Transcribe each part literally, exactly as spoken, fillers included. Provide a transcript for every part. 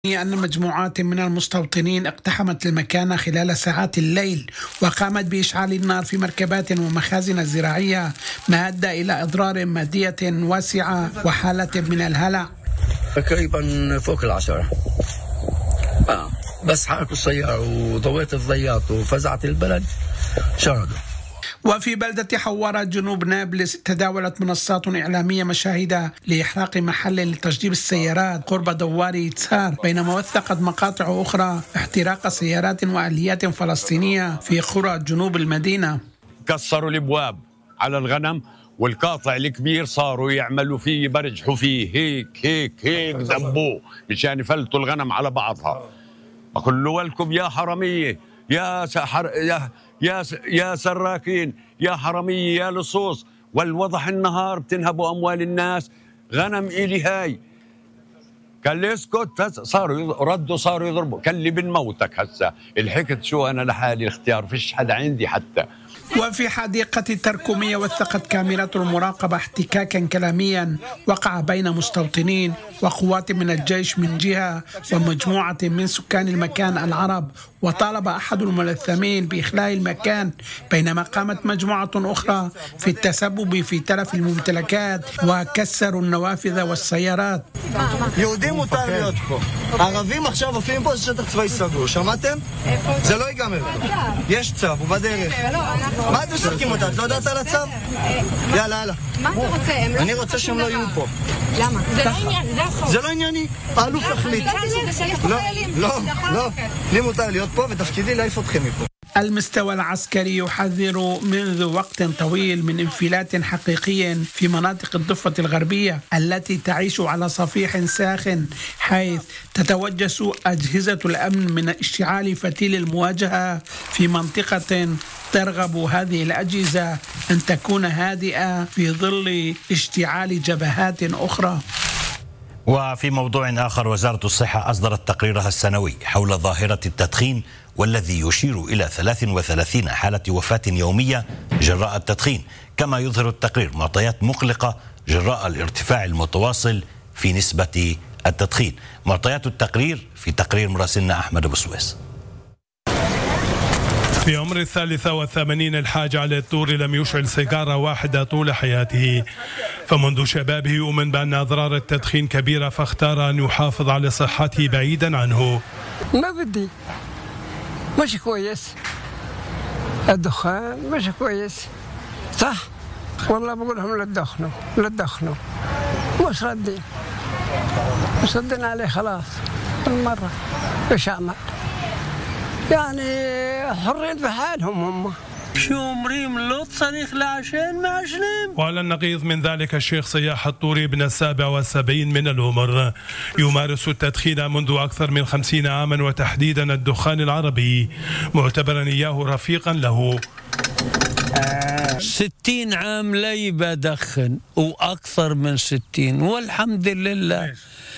أن مجموعات من المستوطنين اقتحمت المكان خلال ساعات الليل وقامت بإشعال النار في مركبات ومخازن زراعية، ما أدى إلى أضرار مادية واسعة وحالة من الهلع. تقريبا فوق العشرة آه. بس حركوا السيارة وضويت الضياط وفزعت البلد شردوا. وفي بلدة حوارة جنوب نابلس تداولت منصات إعلامية مشاهدة لإحراق محل لتجديد السيارات قرب دوار يتسار، بينما وثقت مقاطع أخرى احتراق سيارات وآليات فلسطينية في قرى جنوب المدينة. كسروا الابواب على الغنم، والقاطع الكبير صاروا يعملوا فيه برجحوا فيه هيك هيك هيك ذبوه مشان يفلتوا الغنم على بعضها. أقول له ولكم يا حرامية يا سحر يا يا يا سراكين يا حرامية يا لصوص، والوضح النهار بتنهبوا أموال الناس. غنم إلي هاي قال لي اسكت، صاروا ردوا صاروا يضربوا، قال لي بنموتك هسه. الحكت شو أنا لحالي الاختيار، فيش حدا عندي حتى. وفي حديقة التركمية وثقت كاميرات المراقبة احتكاكا كلاميا وقع بين مستوطنين وقوات من الجيش من جهة ومجموعة من سكان المكان العرب، وطالب أحد الملثمين بإخلاء المكان، بينما قامت مجموعة أخرى في التسبب في تلف الممتلكات وكسروا النوافذ والسيارات. יהודים מותר להיות פה, ערבים עכשיו עופים פה, זה שטח צבאי סגור, שמעתם? זה לא ייגמר. יש צו, הוא בדרך. מה אתם משחקים אותה? את לא יודעת על הצו? יאללה, יאללה. מה אתה רוצה? אני רוצה שהם לא יהיו פה. למה? זה לא עניין, זה החוק. זה לא ענייני, האלוף החליט. לא, לא, לא. לי מותר להיות פה ותפקידי להעיף אתכם מפה. المستوى العسكري يحذر منذ وقت طويل من انفلات حقيقي في مناطق الضفة الغربية التي تعيش على صفيح ساخن، حيث تتوجس أجهزة الأمن من اشتعال فتيل المواجهة في منطقة ترغب هذه الأجهزة أن تكون هادئة في ظل اشتعال جبهات أخرى. وفي موضوع آخر، وزارة الصحة أصدرت تقريرها السنوي حول ظاهرة التدخين، والذي يشير إلى ثلاث وثلاثين حالة وفاة يومية جراء التدخين، كما يظهر التقرير معطيات مقلقة جراء الارتفاع المتواصل في نسبة التدخين. معطيات التقرير في تقرير مراسلنا أحمد أبو سويس. في عمر الثالثة والثمانين الحاج علي الطوري لم يشعل سيجارة واحدة طول حياته، فمنذ شبابه يؤمن بأن أضرار التدخين كبيرة، فاختار أن يحافظ على صحته بعيدا عنه. ما بدي، مش كويس الدخان، مش كويس صح، والله بقول لهم لا تدخنوا لا تدخنوا، مش ردين مش ردين عليه خلاص المرة، ايش اعمل؟ يعني حرين في حالهم هم. شو مريم لو تصريخ لعشان ما عشلم. وعلى النقيض من ذلك الشيخ صياح الطوري ابن السابع والسبعين من العمر يمارس التدخين منذ أكثر من خمسين عاما، وتحديدا الدخان العربي، معتبرا إياه رفيقا له. ستين عام لي بدخن وأكثر من ستين والحمد لله.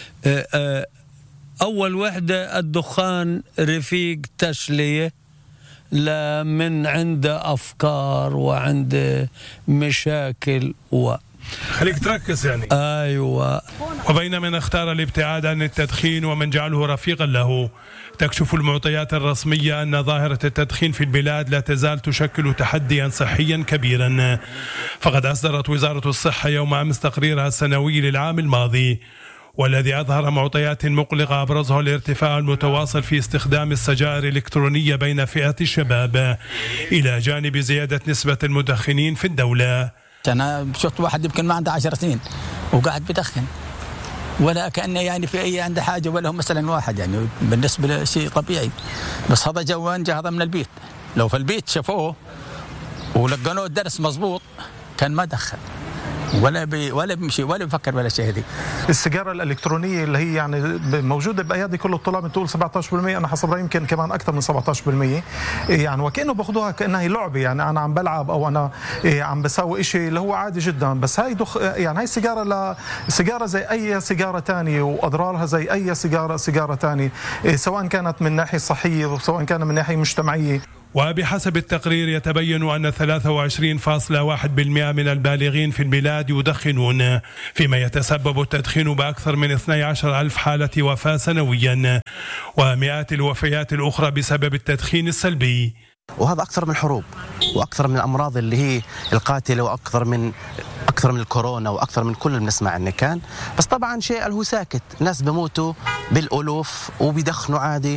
أول وحدة الدخان رفيق تسلية، لا من عنده أفكار وعنده مشاكل و خليك تركز يعني. أيوة. وبين من اختار الابتعاد عن التدخين ومن جعله رفيقا له، تكشف المعطيات الرسمية أن ظاهرة التدخين في البلاد لا تزال تشكل تحديا صحيا كبيرا. فقد أصدرت وزارة الصحة يوم أمس تقريرها السنوي للعام الماضي، والذي أظهر معطيات مقلقة أبرزها الارتفاع المتواصل في استخدام السجائر الإلكترونية بين فئة الشباب، إلى جانب زيادة نسبة المدخنين في الدولة. أنا شفت واحد يمكن ما عنده عشر سنين وقاعد بدخن، ولا كأنه يعني في أي عنده حاجة، ولا هو مثلا واحد يعني بالنسبة لشيء طبيعي. بس هذا جوان جاء هذا من البيت، لو في البيت شافوه ولقنوه الدرس مضبوط كان ما دخن ولا بي ولا بيمشي ولا بفكر ولا شيء. هذه السيجاره الالكترونيه اللي هي يعني موجوده بايادي كل الطلاب، بتقول سبعة عشر بالمئة، انا حسب رايي يمكن كمان اكثر من سبعة عشر بالمئة، يعني وكانه باخذوها كانها هي لعبه، يعني انا عم بلعب او انا عم بسوي شيء اللي هو عادي جدا. بس هاي دخ يعني هاي سيجاره لا سيجاره زي اي سيجاره ثانيه، واضرارها زي اي سيجاره سيجاره ثانيه، سواء كانت من ناحيه صحيه وسواء كانت من ناحيه مجتمعيه. وبحسب التقرير يتبين أن ثلاثة وعشرين فاصلة واحد بالمئة من البالغين في البلاد يدخنون، فيما يتسبب التدخين بأكثر من اثني عشر ألف حالة وفاة سنويا، ومئات الوفيات الأخرى بسبب التدخين السلبي. وهذا أكثر من الحروب وأكثر من الأمراض اللي هي القاتلة وأكثر من أكثر من الكورونا وأكثر من كل اللي بنسمع عنه كان. بس طبعا شيء اللي هو ساكت، ناس بموتوا بالألوف وبيدخنوا عادي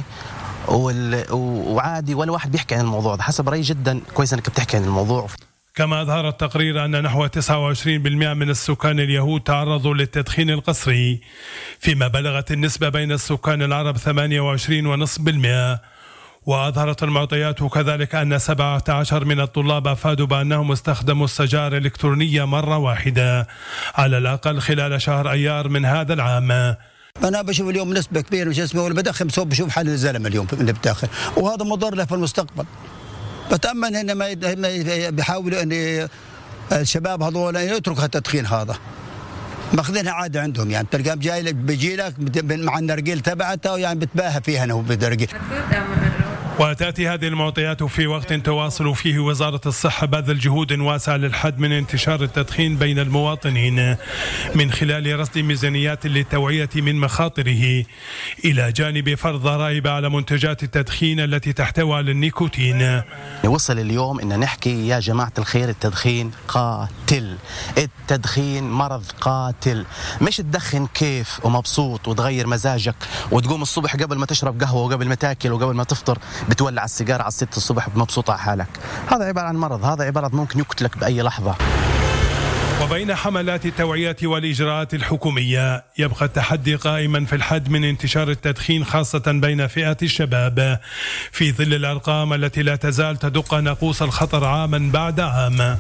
وعادي ولا واحد بيحكي عن الموضوع ده. حسب رأيي جدا كويس أنك بتحكي عن الموضوع. كما أظهر التقرير أن نحو تسعة وعشرين بالمئة من السكان اليهود تعرضوا للتدخين القسري، فيما بلغت النسبة بين السكان العرب ثمانية وعشرين فاصلة خمسة بالمئة. وأظهرت المعطيات كذلك أن سبعة عشر من الطلاب أفادوا بأنهم استخدموا السجائر الإلكترونية مرة واحدة على الأقل خلال شهر أيار من هذا العام. أنا بشوف اليوم نسبة كبيرة مش اسمه ولا بدخن، بس بشوف حال الزلمة اليوم اللي بداخل، وهذا مضر له في المستقبل. بتأمل إن ما بيحاولوا أن الشباب هذول يتركوا التدخين هذا، ماخذينها عادة عندهم، يعني تلقاه جاي بيجي لك مع النرجيل تبعته يعني بتباهى فيها أنا وبالنرجيل. وتأتي هذه المعطيات في وقت تواصل فيه وزارة الصحة بذل جهود واسعة للحد من انتشار التدخين بين المواطنين من خلال رصد ميزانيات للتوعية من مخاطره، إلى جانب فرض ضرائب على منتجات التدخين التي تحتوي على النيكوتين. وصل اليوم إن نحكي يا جماعة الخير التدخين قاتل، التدخين مرض قاتل، مش تدخن كيف ومبسوط وتغير مزاجك وتقوم الصبح قبل ما تشرب قهوة وقبل ما تاكل وقبل ما تفطر بتولع السيجارة على الستة الصبح مبسوط على حالك. هذا عبارة عن مرض، هذا عبارة ممكن يقتلك بأي لحظة. وبين حملات التوعية والإجراءات الحكومية يبقى التحدي قائما في الحد من انتشار التدخين خاصة بين فئة الشباب، في ظل الأرقام التي لا تزال تدق ناقوس الخطر عاما بعد عام.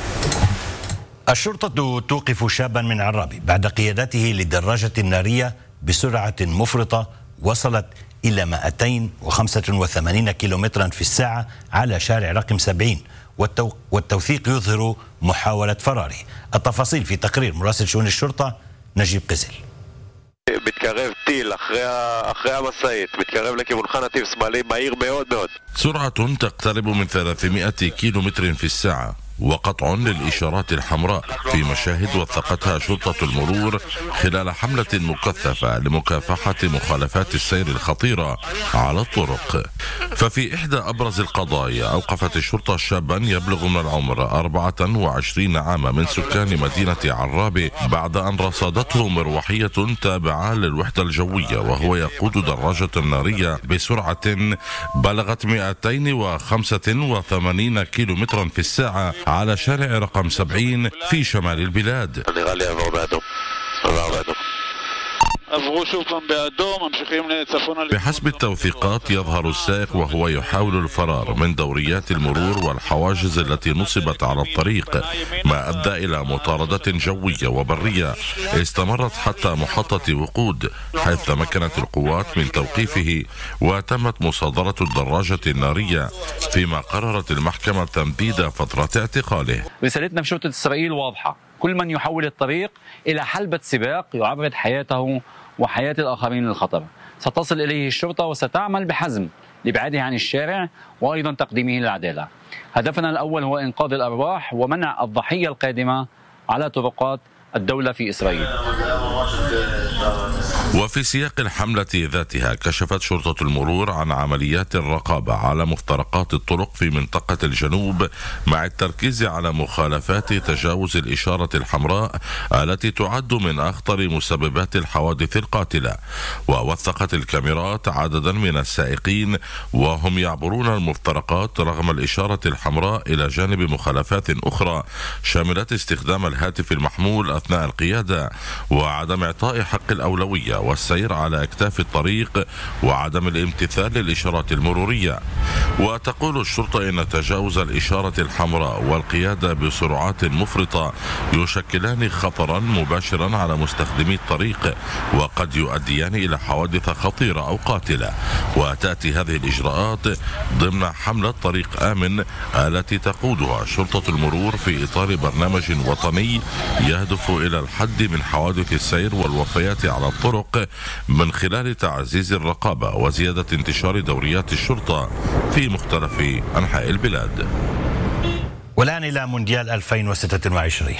الشرطة توقف شابا من عرابي بعد قيادته لدراجة نارية بسرعة مفرطة وصلت إلى مئتين وخمسة وثمانين كيلومترا في الساعة على شارع رقم سبعين، والتو... والتوثيق يظهر محاولة فراره. التفاصيل في تقرير مراسل شؤون الشرطة نجيب قزل. מתקרב טיל אחרי, אחרי המשאית, מתקרב לכיוונך נתיב שמאלי מהיר מאוד מאוד. سرعة تقترب من ثلاثمائة كيلومتر في الساعة وقطع للإشارات الحمراء في مشاهد وثقتها شرطة المرور خلال حملة مكثفة لمكافحة مخالفات السير الخطيرة على الطرق. ففي إحدى أبرز القضايا أوقفت الشرطة شابا يبلغ من العمر أربعة وعشرين عاما من سكان مدينة عرابي بعد أن رصدته مروحية تابعة للوحدة الجوية وهو يقود دراجة نارية بسرعة بلغت مئتين وخمسة وثمانين كيلومترا في الساعة على شارع رقم سبعين في شمال البلاد. بحسب التوثيقات يظهر السائق وهو يحاول الفرار من دوريات المرور والحواجز التي نصبت على الطريق، ما أدى إلى مطاردة جوية وبرية استمرت حتى محطة وقود، حيث تمكنت القوات من توقيفه وتمت مصادرة الدراجة النارية، فيما قررت المحكمة تمديد فترة اعتقاله. رسالتنا في شرطة إسرائيل واضحة: كل من يحول الطريق إلى حلبة سباق يعرض حياته وحياة الآخرين للخطر. ستصل إليه الشرطة وستعمل بحزم لإبعاده عن الشارع وأيضا تقديمه للعدالة. هدفنا الأول هو إنقاذ الأرواح ومنع الضحية القادمة على طرقات الدولة في إسرائيل. وفي سياق الحملة ذاتها كشفت شرطة المرور عن عمليات الرقابة على مفترقات الطرق في منطقة الجنوب مع التركيز على مخالفات تجاوز الإشارة الحمراء التي تعد من أخطر مسببات الحوادث القاتلة. ووثقت الكاميرات عددا من السائقين وهم يعبرون المفترقات رغم الإشارة الحمراء، إلى جانب مخالفات أخرى شملت استخدام الهاتف المحمول أثناء القيادة وعدم إعطاء حق الأولوية والسير على أكتاف الطريق وعدم الامتثال للإشارات المرورية. وتقول الشرطة إن تجاوز الإشارة الحمراء والقيادة بسرعات مفرطة يشكلان خطرا مباشرا على مستخدمي الطريق وقد يؤديان إلى حوادث خطيرة أو قاتلة. وتأتي هذه الإجراءات ضمن حملة طريق آمن التي تقودها شرطة المرور في إطار برنامج وطني يهدف إلى الحد من حوادث السير والوفيات على الطرق من خلال تعزيز الرقابة وزيادة انتشار دوريات الشرطة في مختلف أنحاء البلاد. والآن إلى مونديال ألفين وستة وعشرين.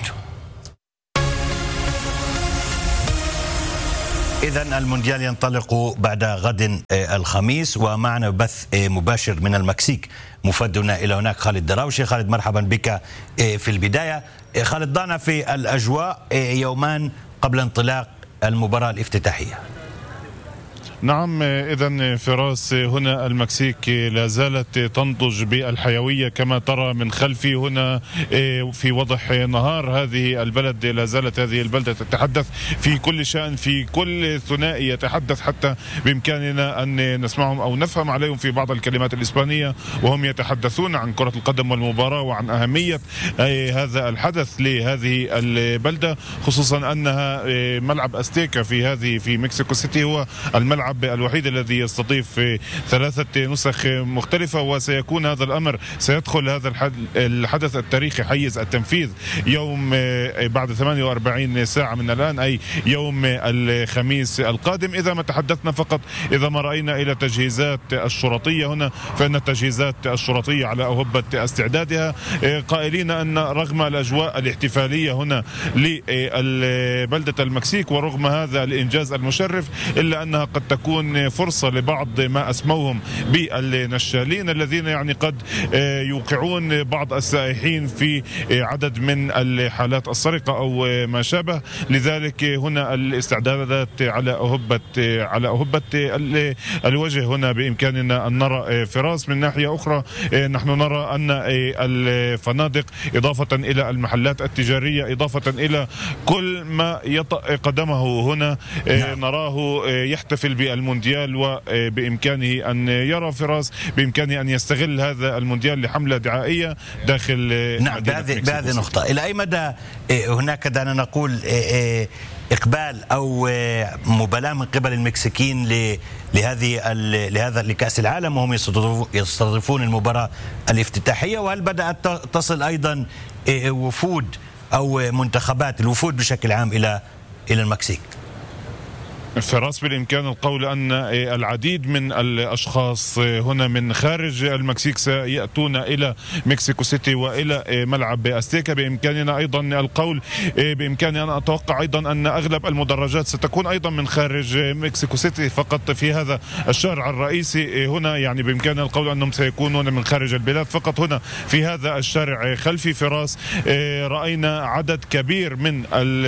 إذن المونديال ينطلق بعد غد الخميس، ومعنا بث مباشر من المكسيك مفدنا إلى هناك خالد دراوشي. خالد مرحبا بك. في البداية خالد، ضعنا في الأجواء يومان قبل انطلاق المباراة الافتتاحية. نعم، إذن فراس هنا المكسيك لا زالت تنضج بالحيوية كما ترى من خلفي هنا في وضح نهار. هذه البلد لا زالت هذه البلدة تتحدث في كل شأن، في كل ثنائي يتحدث، حتى بإمكاننا أن نسمعهم أو نفهم عليهم في بعض الكلمات الإسبانية وهم يتحدثون عن كرة القدم والمباراة وعن أهمية هذا الحدث لهذه البلدة، خصوصا أنها ملعب أستيكا في هذه في مكسيكو سيتي هو الملعب الوحيد الذي يستضيف ثلاثة نسخ مختلفة، وسيكون هذا الأمر سيدخل هذا الحدث التاريخي حيز التنفيذ يوم بعد ثمانية وأربعين ساعة من الآن، أي يوم الخميس القادم. إذا ما تحدثنا فقط، إذا ما رأينا إلى تجهيزات الشرطية هنا، فإن التجهيزات الشرطية على أهبة استعدادها، قائلين أن رغم الأجواء الاحتفالية هنا لبلدة المكسيك ورغم هذا الإنجاز المشرف، إلا أنها قد تكون فرصة لبعض ما أسموهم بالنشالين الذين يعني قد يوقعون بعض السائحين في عدد من الحالات السرقة أو ما شابه. لذلك هنا الاستعدادات على أهبة على أهبة الوجه. هنا بإمكاننا أن نرى فراس. من ناحية أخرى نحن نرى أن الفنادق إضافة إلى المحلات التجارية إضافة إلى كل ما يطأ قدمه هنا نراه يحتفل بالمونديال، وبإمكانه أن يرى فراس بإمكانه أن يستغل هذا المونديال لحملة دعائية داخل. نعم، بهذه بهذه النقطة إلى أي مدى هناك دعنا نقول إقبال أو مبالاة من قبل المكسيكيين لهذه لهذا لكأس العالم وهم يستضيفون المباراة الافتتاحية؟ وهل بدأت تصل أيضا وفود أو منتخبات الوفود بشكل عام إلى إلى المكسيك؟ فراس بالإمكان القول أن العديد من الأشخاص هنا من خارج المكسيك سيأتون إلى مكسيكو سيتي وإلى ملعب أستيكا. بإمكاننا أيضا القول بإمكاني أن أتوقع أيضا أن أغلب المدرجات ستكون أيضا من خارج مكسيكو سيتي فقط في هذا الشارع الرئيسي هنا، يعني بإمكاننا القول أنهم سيكونون من خارج البلاد فقط. هنا في هذا الشارع خلفي فراس رأينا عدد كبير من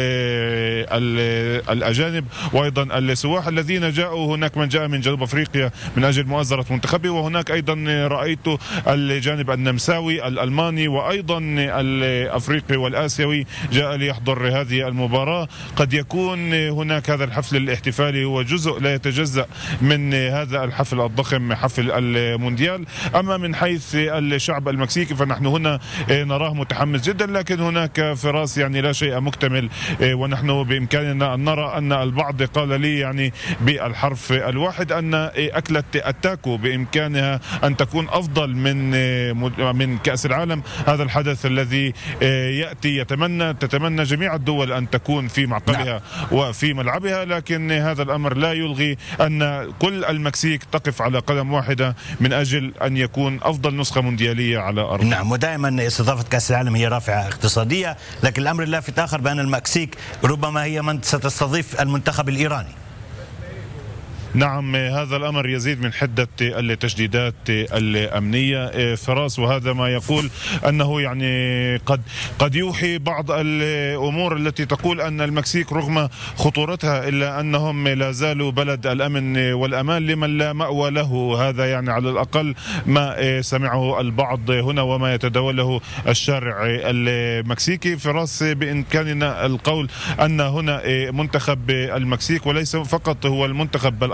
الأجانب وأيضا السواح الذين جاءوا. هناك من جاء من جنوب أفريقيا من أجل مؤازرة منتخبه، وهناك أيضا رأيت الجانب النمساوي الألماني وأيضا الأفريقي والآسيوي جاء ليحضر هذه المباراة. قد يكون هناك هذا الحفل الاحتفالي هو جزء لا يتجزأ من هذا الحفل الضخم حفل المونديال. أما من حيث الشعب المكسيكي فنحن هنا نراه متحمس جدا، لكن هناك فراس يعني لا شيء مكتمل، ونحن بإمكاننا أن نرى أن البعض قال لي يعني بالحرف الواحد أن أكلة التاكو بإمكانها أن تكون أفضل من من كأس العالم. هذا الحدث الذي يأتي يتمنى تتمنى جميع الدول أن تكون في معقلها وفي ملعبها، لكن هذا الأمر لا يلغي أن كل المكسيك تقف على قدم واحدة من أجل أن يكون أفضل نسخة مونديالية على أرض. نعم، ودائما استضافة كأس العالم هي رافعة اقتصادية، لكن الأمر اللافت آخر بأن المكسيك ربما هي من ستستضيف المنتخب الإيراني. نعم، هذا الأمر يزيد من حدة التشديدات الأمنية فراس، وهذا ما يقول أنه يعني قد قد يوحي بعض الأمور التي تقول أن المكسيك رغم خطورتها إلا أنهم لا زالوا بلد الأمن والأمان لمن لا مأوى له. هذا يعني على الأقل ما سمعه البعض هنا وما يتداوله الشارع المكسيكي. فراس بإمكاننا القول أن هنا منتخب المكسيك وليس فقط هو المنتخب بل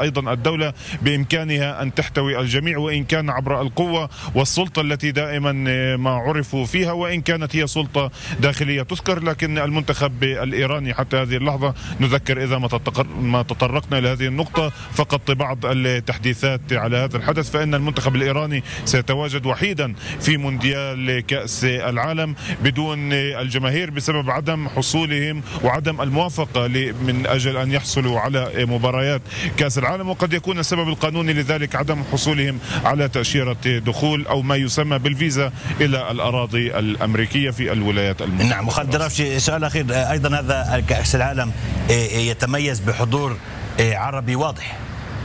أيضا الدولة بإمكانها أن تحتوي الجميع، وإن كان عبر القوة والسلطة التي دائما ما عرفوا فيها، وإن كانت هي سلطة داخلية تذكر. لكن المنتخب الإيراني حتى هذه اللحظة، نذكر إذا ما تطرقنا إلى هذه النقطة فقط بعض التحديثات على هذا الحدث، فإن المنتخب الإيراني سيتواجد وحيدا في مونديال كأس العالم بدون الجماهير بسبب عدم حصولهم وعدم الموافقة من أجل أن يحصلوا على مباريات كأس العالم، وقد يكون السبب القانوني لذلك عدم حصولهم على تأشيرة دخول أو ما يسمى بالفيزا إلى الأراضي الأمريكية في الولايات المتحدة. نعم. خالد دراوشي، سؤال أخير، أيضا هذا كأس العالم يتميز بحضور عربي واضح.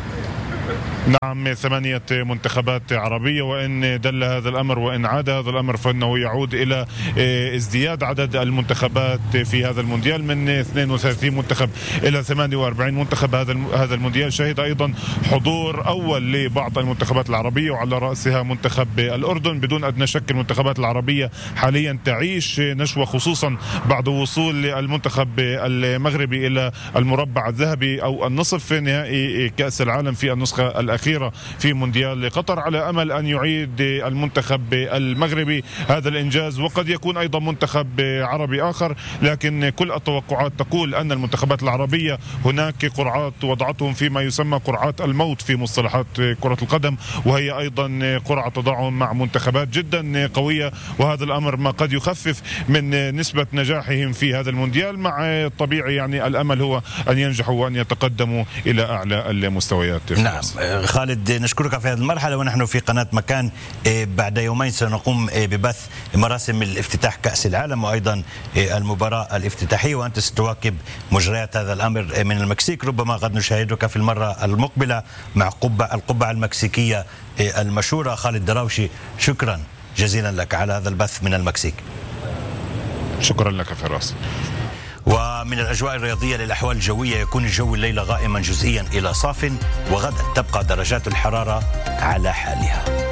نعم، ثمانية منتخبات عربية، وإن دل هذا الأمر وإن عاد هذا الأمر فإنه يعود إلى ازدياد عدد المنتخبات في هذا المونديال من اثنين وثلاثين منتخب إلى ثمانية وأربعين منتخب. هذا هذا المونديال شهد أيضا حضور أول لبعض المنتخبات العربية، وعلى رأسها منتخب الأردن. بدون أدنى شك المنتخبات العربية حاليا تعيش نشوة، خصوصا بعد وصول المنتخب المغربي إلى المربع الذهبي أو النصف نهائي كأس العالم في النسخة الأخيرة في مونديال قطر، على أمل أن يعيد المنتخب المغربي هذا الإنجاز، وقد يكون أيضا منتخب عربي آخر. لكن كل التوقعات تقول أن المنتخبات العربية هناك قرعات وضعتهم فيما يسمى قرعات الموت في مصطلحات كرة القدم، وهي أيضا قرعة تضعهم مع منتخبات جدا قوية، وهذا الأمر ما قد يخفف من نسبة نجاحهم في هذا المونديال. مع الطبيعي يعني الأمل هو أن ينجحوا وأن يتقدموا إلى أعلى المستويات. نعم خالد، نشكرك في هذه المرحلة، ونحن في قناة مكان بعد يومين سنقوم ببث مراسم الافتتاح كأس العالم وأيضا المباراة الافتتاحية، وأنت ستواكب مجريات هذا الأمر من المكسيك. ربما قد نشاهدك في المرة المقبلة مع قبعة القبعة المكسيكية المشهورة. خالد دراوشي، شكرا جزيلا لك على هذا البث من المكسيك. شكرا لك فراس. ومن الأجواء الرياضية للأحوال الجوية، يكون الجو الليلة غائما جزئيا إلى صاف، وغدا تبقى درجات الحرارة على حالها.